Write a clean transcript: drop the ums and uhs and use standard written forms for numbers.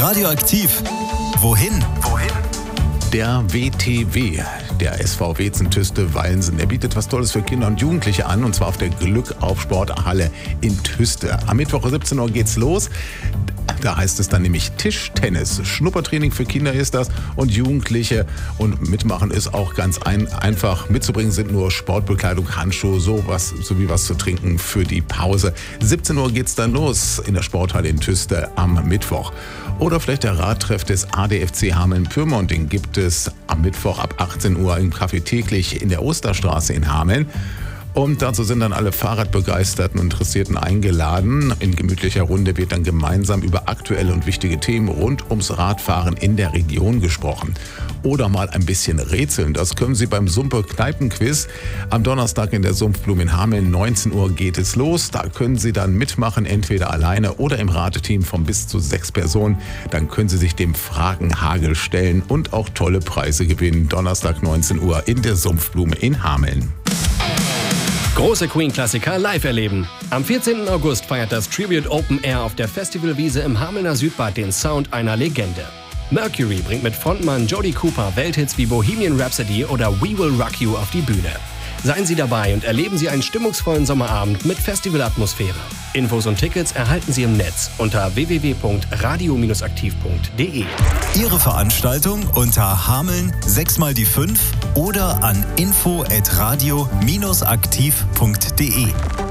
Radioaktiv. Wohin? Der WTW, der SV Wetzen-Tüste-Wallensen, der bietet was Tolles für Kinder und Jugendliche an, und zwar auf der Glück-auf-Sport-Halle in Tüste. Am Mittwoch 17 Uhr geht's los. Da heißt es dann nämlich Tischtennis. Schnuppertraining für Kinder ist das und Jugendliche. Und mitmachen ist auch ganz einfach. Mitzubringen sind nur Sportbekleidung, Handschuhe, sowie was zu trinken für die Pause. 17 Uhr geht's dann los in der Sporthalle in Tüste am Mittwoch. Oder vielleicht der Radtreff des ADFC Hameln-Pyrmont. Den gibt es am Mittwoch ab 18 Uhr im Café Täglich in der Osterstraße in Hameln. Und dazu sind dann alle Fahrradbegeisterten und Interessierten eingeladen. In gemütlicher Runde wird dann gemeinsam über aktuelle und wichtige Themen rund ums Radfahren in der Region gesprochen. Oder mal ein bisschen rätseln. Das können Sie beim Sumpe-Kneipen-Quiz. Am Donnerstag in der Sumpfblume in Hameln, 19 Uhr geht es los. Da können Sie dann mitmachen, entweder alleine oder im Rateteam von bis zu 6 Personen. Dann können Sie sich dem Fragenhagel stellen und auch tolle Preise gewinnen. Donnerstag 19 Uhr in der Sumpfblume in Hameln. Große Queen-Klassiker live erleben. Am 14. August feiert das Tribute Open Air auf der Festivalwiese im Hamelner Südbad den Sound einer Legende. Mercury bringt mit Frontmann Jody Cooper Welthits wie Bohemian Rhapsody oder We Will Rock You auf die Bühne. Seien Sie dabei und erleben Sie einen stimmungsvollen Sommerabend mit Festivalatmosphäre. Infos und Tickets erhalten Sie im Netz unter www.radio-aktiv.de. Ihre Veranstaltung unter Hameln 6x5 oder an info@radio-aktiv.de.